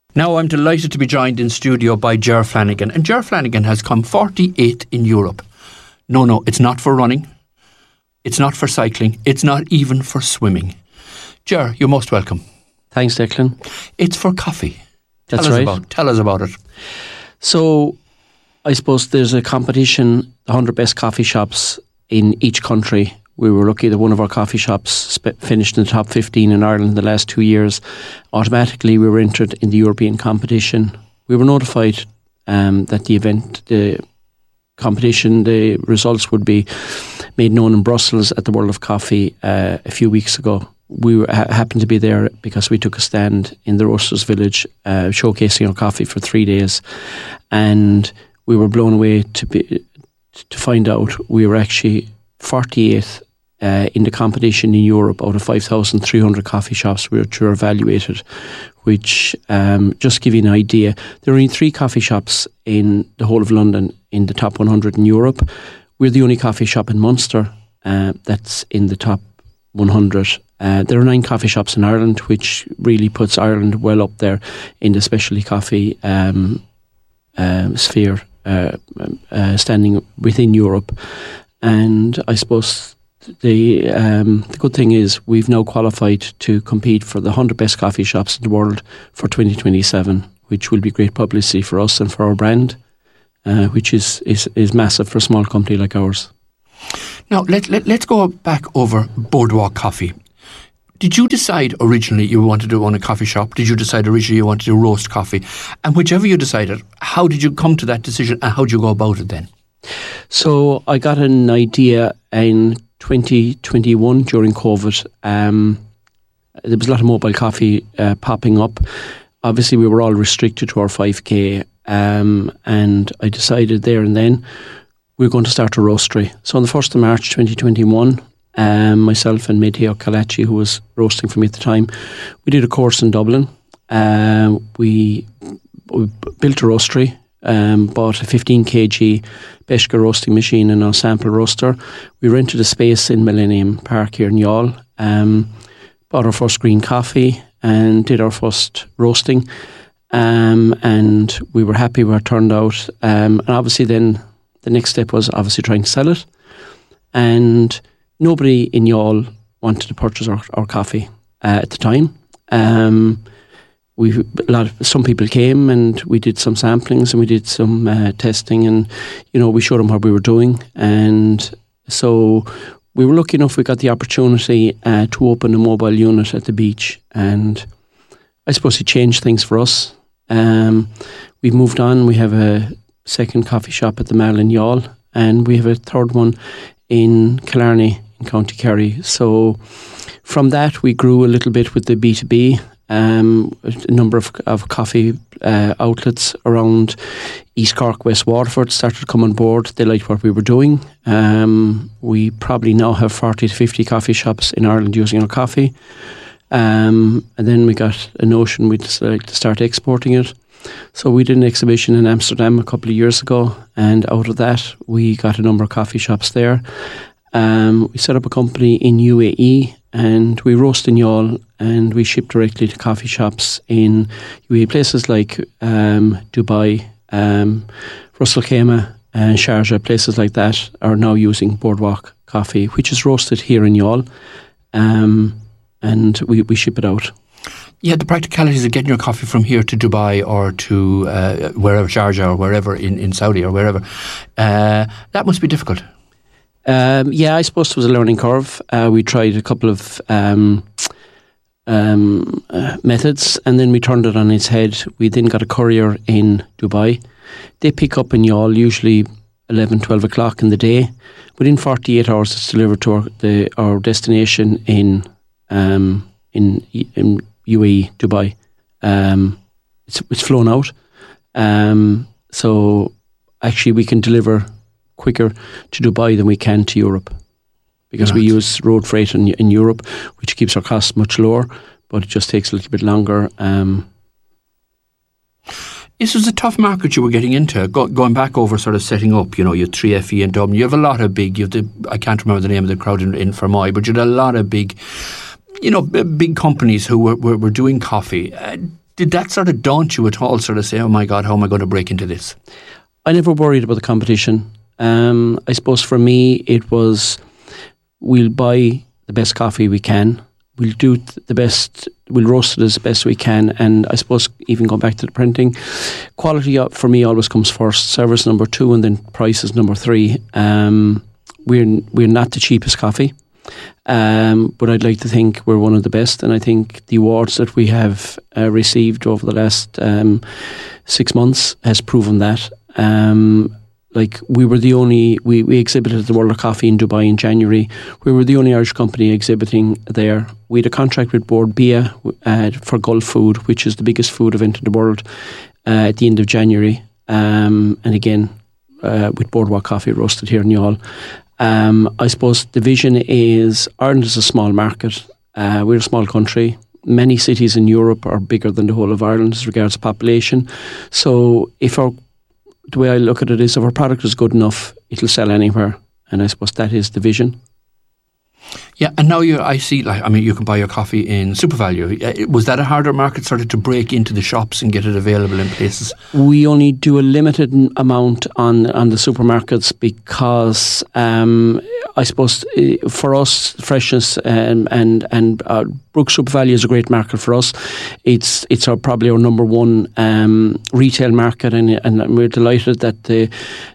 Now I'm delighted to be joined in studio by Ger Flanagan. And Ger Flanagan has come 48th in Europe. No, it's not for running. It's not for cycling. It's not even for swimming. Ger, you're most welcome. Thanks, Declan. It's for coffee. That's right. Tell us about it. So, I suppose there's a competition, the 100 best coffee shops in each country. We were lucky that one of our coffee shops finished in the top 15 in Ireland in the last 2 years. Automatically, we were entered in the European competition. We were notified that the competition, the results would be made known in Brussels at the World of Coffee a few weeks ago. We happened to be there because we took a stand in the Roasters Village showcasing our coffee for 3 days, and we were blown away to find out we were actually 48th in the competition in Europe out of 5,300 coffee shops which were evaluated, which, just to give you an idea, there are only 3 coffee shops in the whole of London in the top 100 in Europe. We're the only coffee shop in Munster that's in the top 100. There are 9 coffee shops in Ireland, which really puts Ireland well up there in the specialty coffee sphere, standing within Europe. And I suppose the good thing is we've now qualified to compete for the 100 best coffee shops in the world for 2027, which will be great publicity for us and for our brand, which is massive for a small company like ours. Now, let's go back over Boardwalk Coffee. Did you decide originally you wanted to own a coffee shop? Did you decide originally you wanted to roast coffee? And whichever you decided, how did you come to that decision and how did you go about it then? So I got an idea in 2021 during COVID. There was a lot of mobile coffee popping up. Obviously, we were all restricted to our 5K, and I decided there and then we're going to start a roastery. So on the 1st of March 2021, myself and Medheo Kalachi, who was roasting for me at the time, we did a course in Dublin. We built a roastery, bought a 15 kg Beshka roasting machine and a sample roaster. We rented a space in Millennium Park here in Youghal, bought our first green coffee and did our first roasting, and we were happy with our turned out. And obviously then the next step was obviously trying to sell it, and nobody in Youghal wanted to purchase our coffee at the time. Some people came and we did some samplings and we did some testing, and we showed them what we were doing, and so we were lucky enough we got the opportunity to open a mobile unit at the beach, and I suppose it changed things for us. We've moved on. We have a second coffee shop at the Mall in Youghal, and we have a third one in Killarney in County Kerry. So from that we grew a little bit with the B2B. A number of coffee outlets around East Cork, West Waterford started to come on board. They liked what we were doing. We probably now have 40 to 50 coffee shops in Ireland using our coffee. And then we got a notion we decided to start exporting it. So we did an exhibition in Amsterdam a couple of years ago, and out of that we got a number of coffee shops there. We set up a company in UAE, and we roast in Youghal, and we ship directly to coffee shops in UAE. Places like Dubai, Ras Al Khaimah and Sharjah, places like that are now using Boardwalk Coffee, which is roasted here in Youghal, and we ship it out. Yeah, the practicalities of getting your coffee from here to Dubai or to wherever, Sharjah or wherever in Saudi or wherever, that must be difficult. Yeah, I suppose it was a learning curve. We tried a couple of methods, and then we turned it on its head. We then got a courier in Dubai. They pick up in Youghal usually 11, 12 o'clock in the day. Within 48 hours it's delivered to our destination in UAE, Dubai. It's flown out. So actually we can deliver quicker to Dubai than we can to Europe, because we use road freight in Europe, which keeps our costs much lower, but it just takes a little bit longer. This was a tough market you were getting into, going back over sort of setting up, you had 3FE in Dublin. You have a lot of big, I can't remember the name of the crowd in Fermoy, but you had a lot of big, big companies who were doing coffee. Did that sort of daunt you at all, sort of say, oh my God, how am I going to break into this? I never worried about the competition. I suppose for me it was, we'll buy the best coffee we can, we'll do the best, we'll roast it as best we can, and I suppose even going back to the printing, quality for me always comes first, service number 2, and then price is number 3. We're not the cheapest coffee, but I'd like to think we're one of the best, and I think the awards that we have received over the last 6 months has proven that. Like we were the only, we exhibited at the World of Coffee in Dubai in January. We were the only Irish company exhibiting there. We had a contract with Bord Bia for Gulf Food, which is the biggest food event in the world, at the end of January. And again, with Boardwalk Coffee roasted here in Youghal. I suppose the vision is Ireland is a small market. We're a small country. Many cities in Europe are bigger than the whole of Ireland as regards population. So the way I look at it is, if our product is good enough, it'll sell anywhere. And I suppose that is the vision. Yeah, and now I see, like, I mean, you can buy your coffee in SuperValu. Was that a harder market sort of to break into the shops and get it available in places? We only do a limited amount on the supermarkets because I suppose for us, freshness and Brooks SuperValu is a great market for us. It's probably our number one retail market, and we're delighted that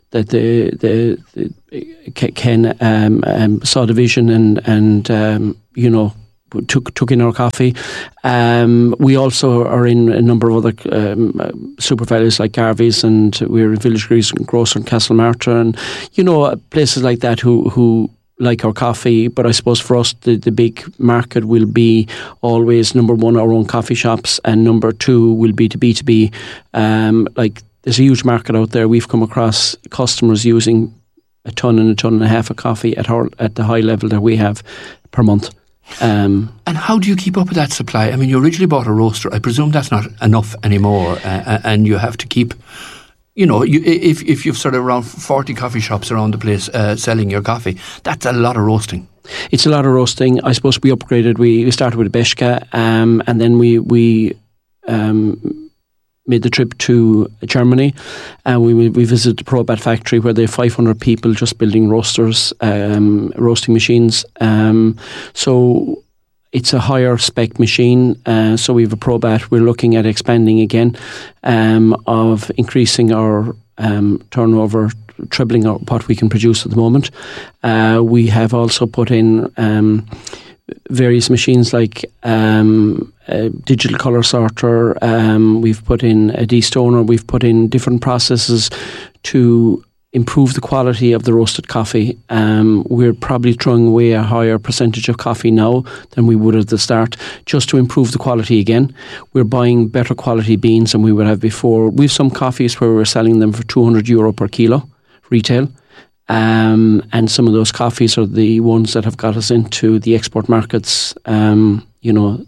Ken saw the vision and you know, took in our coffee. We also are in a number of other SuperValus like Garvey's, and we're in Village Grocer and Castlemartyr, and you know, places like that who like our coffee. But I suppose for us the big market will be always, number one, our own coffee shops, and number 2 will be to B2B. Like, there's a huge market out there. We've come across customers using a ton and a half of coffee at the high level that we have per month. And how do you keep up with that supply? I mean, you originally bought a roaster. I presume that's not enough anymore, and you have to keep, you know, if you've sort of around 40 coffee shops around the place selling your coffee, that's a lot of roasting. It's a lot of roasting. I suppose we upgraded. We started with Beshka, and then we made the trip to Germany, and we visited the Probat factory where they have 500 people just building roasters, roasting machines. So it's a higher spec machine. So we have a Probat. We're looking at expanding again, of increasing our turnover, trebling what we can produce at the moment. We have also put in various machines like a digital colour sorter, we've put in a destoner, we've put in different processes to improve the quality of the roasted coffee. We're probably throwing away a higher percentage of coffee now than we would at the start, just to improve the quality again. We're buying better quality beans than we would have before. We've some coffees where we're selling them for €200 per kilo retail. And some of those coffees are the ones that have got us into the export markets. You know,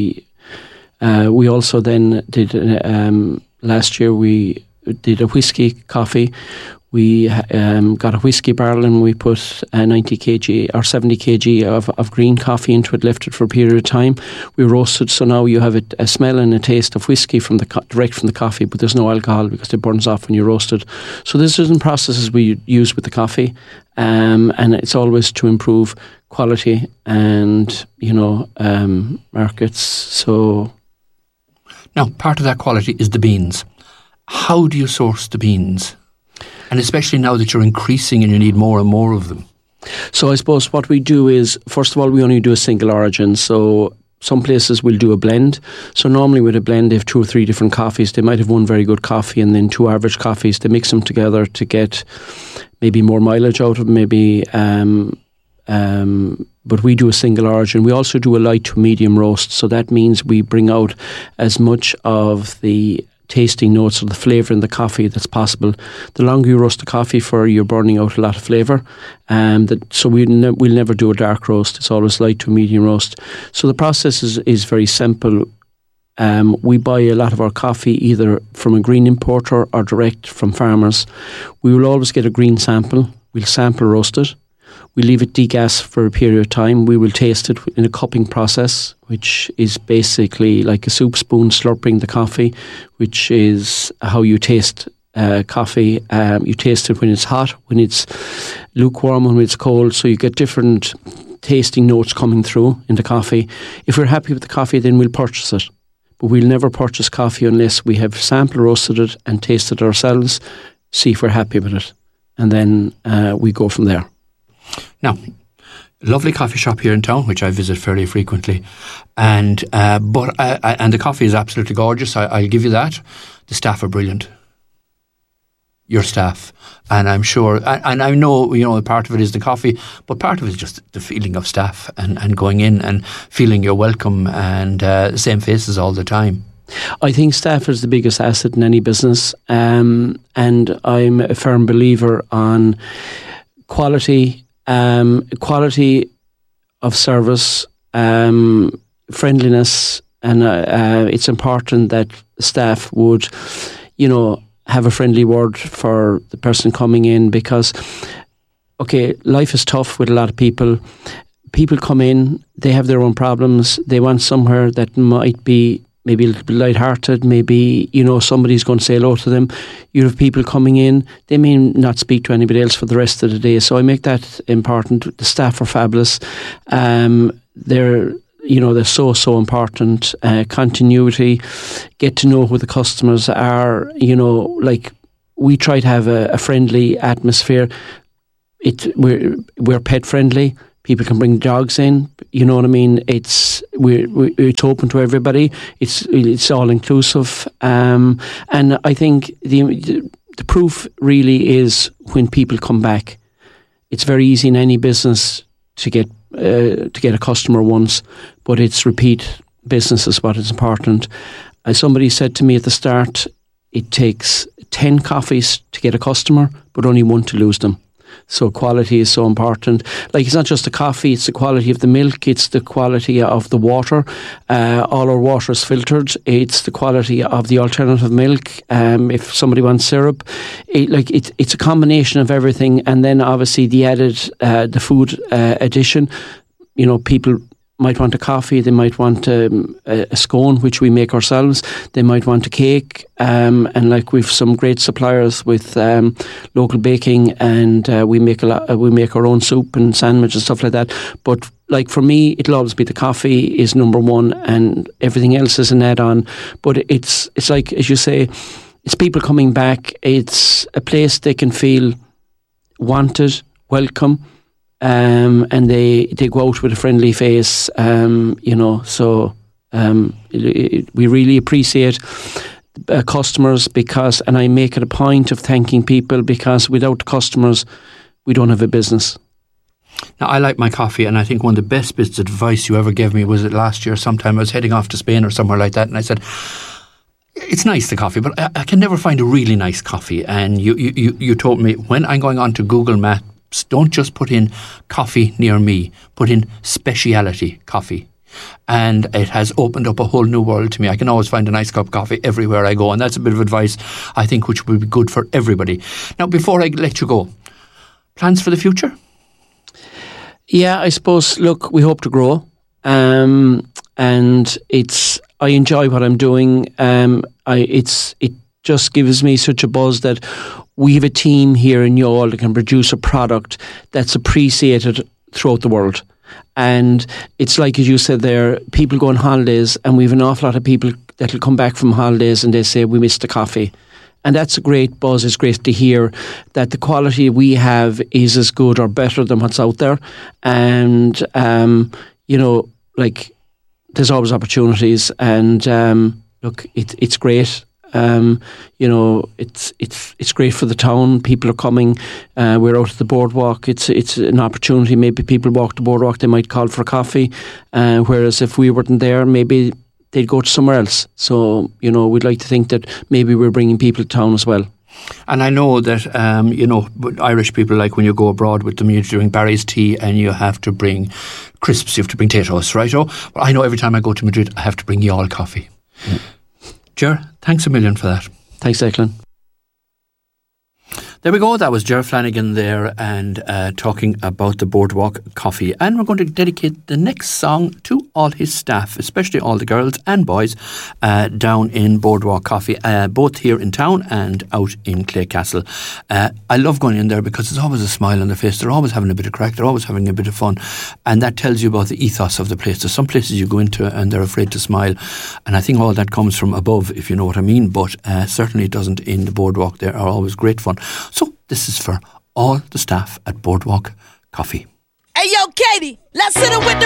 we also then did last year we did a whiskey coffee. We got a whiskey barrel and we put 90 kg or 70 kg of green coffee into it, left it for a period of time. We roasted, so now you have a smell and a taste of whiskey from direct from the coffee, but there's no alcohol because it burns off when you roast it. So there's certain processes we use with the coffee, and it's always to improve quality and, you know, markets. So now, part of that quality is the beans. How do you source the beans? And especially now that you're increasing and you need more and more of them. So I suppose what we do is, first of all, we only do a single origin. So some places will do a blend. So normally with a blend, they have 2 or 3 different coffees. They might have one very good coffee and then 2 average coffees. They mix them together to get maybe more mileage out of them, maybe. But we do a single origin. We also do a light to medium roast. So that means we bring out as much of the tasting notes or the flavour in the coffee that's possible. The longer you roast the coffee for, you're burning out a lot of flavour. So we'll never do a dark roast. It's always light to medium roast. So the process is very simple. We buy a lot of our coffee either from a green importer or direct from farmers. We will always get a green sample. We'll sample roast it. We leave it degas for a period of time. We will taste it in a cupping process, which is basically like a soup spoon slurping the coffee, which is how you taste coffee. You taste it when it's hot, when it's lukewarm, when it's cold. So you get different tasting notes coming through in the coffee. If we're happy with the coffee, then we'll purchase it. But we'll never purchase coffee unless we have sample roasted it and tasted it ourselves, see if we're happy with it. And then we go from there. Now, lovely coffee shop here in town, which I visit fairly frequently, and the coffee is absolutely gorgeous. I'll give you that. The staff are brilliant. Your staff, and I'm sure, and I know, part of it is the coffee, but part of it is just the feeling of staff and going in and feeling you're welcome and the same faces all the time. I think staff is the biggest asset in any business, and I'm a firm believer on quality of service, friendliness, and it's important that staff would, have a friendly word for the person coming in, because, life is tough with a lot of people. People come in, they have their own problems. They want somewhere that might be maybe a little bit lighthearted, maybe, somebody's going to say hello to them. You have people coming in, they may not speak to anybody else for the rest of the day. So I make that important. The staff are fabulous. They're so important. Continuity, get to know who the customers are. We try to have a friendly atmosphere. We're pet friendly. People can bring dogs in. You know what I mean? It's open to everybody. It's all inclusive. And I think the proof really is when people come back. It's very easy in any business to get a customer once, but it's repeat business is what is important. As somebody said to me at the start, it takes 10 coffees to get a customer, but only one to lose them. So quality is so important. It's not just the coffee, it's the quality of the milk, it's the quality of the water. All our water is filtered. It's the quality of the alternative milk. If somebody wants syrup, it's a combination of everything. And then obviously the added, the food addition. People might want a coffee, they might want a scone, which we make ourselves. They might want a cake, and we've some great suppliers with local baking, and we make our own soup and sandwich and stuff like that. But for me, it'll always be the coffee is number one, and everything else is an add-on. But it's like, as you say, it's people coming back. It's a place they can feel wanted, welcome. And they go out with a friendly face, so we really appreciate customers and I make it a point of thanking people, because without customers, we don't have a business. Now, I like my coffee, and I think one of the best bits of advice you ever gave me was that last year sometime I was heading off to Spain or somewhere like that, and I said, it's nice, the coffee, but I can never find a really nice coffee. And you told me, when I'm going on to Google Maps, don't just put in coffee near me, put in speciality coffee. And it has opened up a whole new world to me. I can always find a nice cup of coffee everywhere I go, and that's a bit of advice, I think, which will be good for everybody. Now, before I let you go, plans for the future? Yeah, I suppose, look, we hope to grow. And I enjoy what I'm doing. It just gives me such a buzz that we have a team here in Youghal that can produce a product that's appreciated throughout the world. And it's like, as you said there, people go on holidays, and we have an awful lot of people that will come back from holidays and they say, we missed the coffee. And that's a great buzz. It's great to hear that the quality we have is as good or better than what's out there. And, there's always opportunities. And look, it's great. It's great for the town. People are coming. We're out at the boardwalk. It's an opportunity. Maybe people walk the boardwalk, they might call for a coffee. Whereas if we weren't there, maybe they'd go to somewhere else. So, we'd like to think that maybe we're bringing people to town as well. And I know that, Irish people, like when you go abroad with them, you're doing Barry's tea and you have to bring crisps, you have to bring potatoes, right? Well, I know every time I go to Madrid, I have to bring Youghal coffee. Yeah. Ger, thanks a million for that. Thanks, Declan. There we go. That was Ger Flanagan there and talking about the Boardwalk Coffee. And we're going to dedicate the next song to all his staff, especially all the girls and boys down in Boardwalk Coffee, both here in town and out in Claycastle. I love going in there because there's always a smile on their face. They're always having a bit of crack. They're always having a bit of fun. And that tells you about the ethos of the place. There's some places you go into and they're afraid to smile. And I think all that comes from above, if you know what I mean. But certainly it doesn't in the Boardwalk. They are always great fun. So this is for all the staff at Boardwalk Coffee. Hey, yo, Katie, let's hit it with the